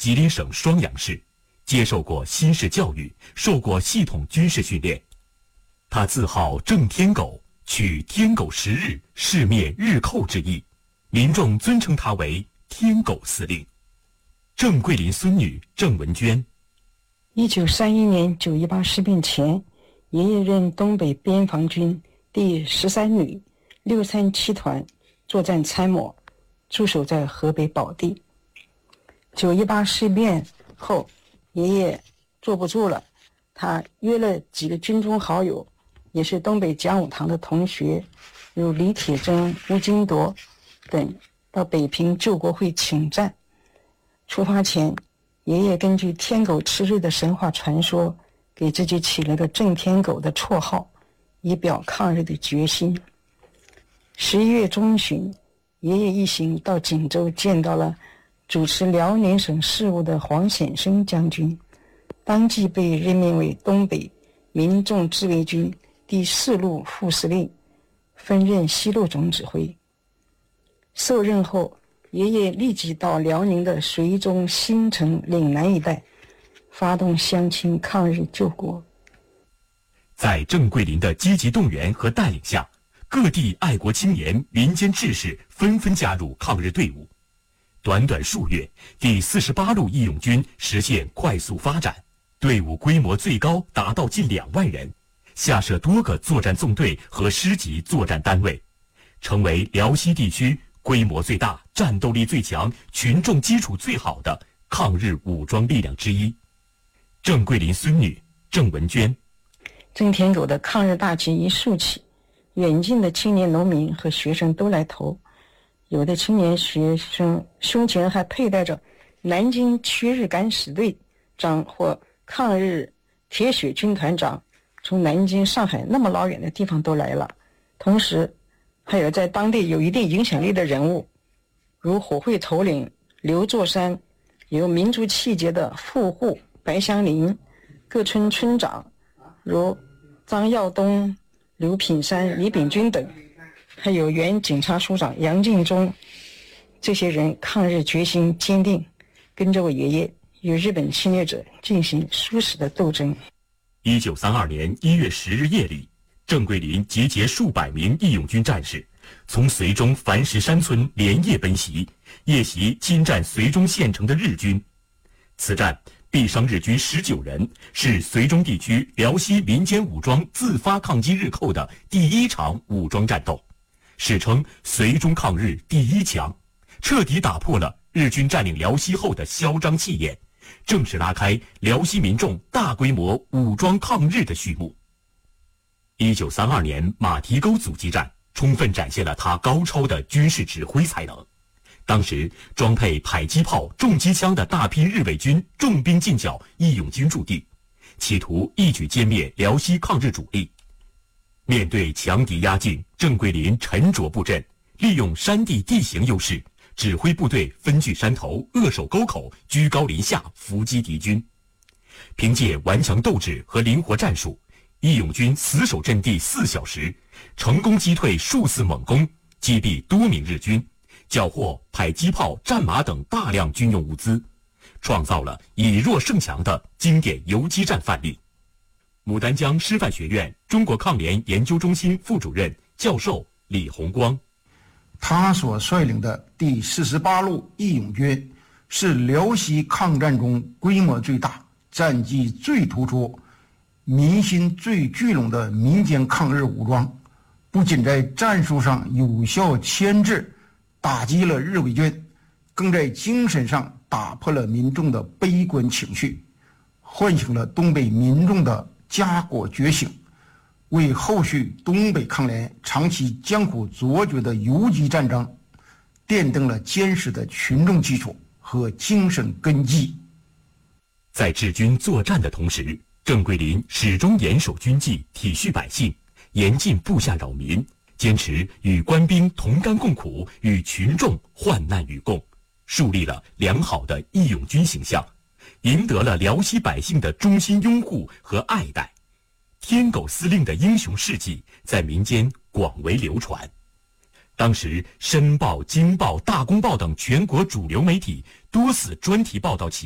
吉林省双阳市，接受过新式教育，受过系统军事训练。他自号郑天狗，取天狗食日，誓灭日寇之意，民众尊称他为天狗司令。郑桂林孙女郑文娟。 1931年9·18事变前，爷爷任东北边防军第13旅637团作战参谋，驻守在河北保地。9·18事变后，爷爷坐不住了，他约了几个军中好友，也是东北讲武堂的同学，如李铁珍、吴金铎等，到北平救国会请战。出发前，爷爷根据天狗吃日的神话传说，给自己起了个郑天狗的绰号，以表抗日的决心。11月中旬，爷爷一行到锦州见到了主持辽宁省事务的黄显生将军，当即被任命为东北民众自卫军第4路副司令，分任西路总指挥。受任后，爷爷立即到辽宁的绥中、新城、岭南一带，发动乡亲抗日救国。 在郑桂林的积极动员和带领下，各地爱国青年、民间志士纷纷加入抗日队伍。短短数月，第48路义勇军实现快速发展，队伍规模最高达到近2万人，下设多个作战纵队和师级作战单位，成为辽西地区规模最大、战斗力最强、群众基础最好的抗日武装力量之一。郑桂林孙女郑文娟。 郑天狗的抗日大旗一竖起，远近的青年、农民和学生都来投。有的青年学生胸前还佩戴着南京驱日敢死队章或抗日铁血军团长，从南京、上海那么老远的地方都来了。同时还有在当地有一定影响力的人物，如火会头领刘作山，有民族气节的富户白祥林，各村村长如张耀东、刘品山、李炳军等，还有原警察署长杨敬忠。这些人抗日决心坚定，跟着我爷爷与日本侵略者进行殊死的斗争。 1932年1月10日夜里，郑桂林集结数百名义勇军战士，从绥中樊石山村连夜奔袭，夜袭侵占绥中县城的日军。此战毙伤日军19人，是绥中地区辽西民间武装自发抗击日寇的第1场武装战斗，史称绥中抗日第1强，彻底打破了日军占领辽西后的嚣张气焰，正式拉开辽西民众大规模武装抗日的序幕。1932年马蹄沟阻击战充分展现了他高超的军事指挥才能。当时装配迫击炮、重机枪的大批日伪军重兵进剿义勇军驻地，企图一举歼灭辽西抗日主力。面对强敌压境，郑桂林沉着布阵，利用山地地形优势，指挥部队分据山头、扼守沟口，居高临下伏击敌军。凭借顽强斗志和灵活战术，义勇军死守阵地4小时，成功击退数次猛攻，击毙多名日军，缴获迫击炮、战马等大量军用物资，创造了以弱胜强的经典游击战范例。牡丹江师范学院中国抗联研究中心副主任教授李洪光。 他所率领的第48路义勇军是辽西抗战中规模最大、战绩最突出、民心最聚拢的民间抗日武装，不仅在战术上有效牵制打击了日伪军，更在精神上打破了民众的悲观情绪，唤醒了东北民众的家国觉醒，为后续东北抗联长期艰苦卓绝的游击战争奠定了坚实的群众基础和精神根基。 在治军作战的同时，郑桂林始终严守军纪，体恤百姓，严禁部下扰民，坚持与官兵同甘共苦，与群众患难与共，树立了良好的义勇军形象，赢得了辽西百姓的衷心拥护和爱戴。天狗司令的英雄事迹在民间广为流传。当时，《申报》《京报》《大公报》等全国主流媒体多次专题报道其